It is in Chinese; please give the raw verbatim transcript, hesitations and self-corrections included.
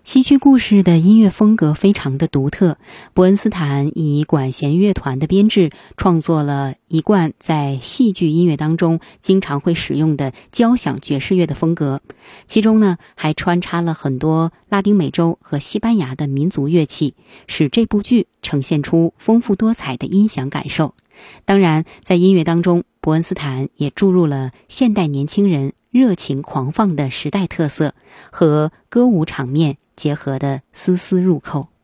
西区故事的音乐风格非常的独特，伯恩斯坦以管弦乐团的编制创作了一贯在戏剧音乐当中经常会使用的交响爵士乐的风格，其中呢还穿插了很多拉丁美洲和西班牙的民族乐器，使这部剧呈现出丰富多彩的音响感受。当然，在音乐当中，伯恩斯坦也注入了现代年轻人热情狂放的时代特色和歌舞场面结合的丝丝入扣。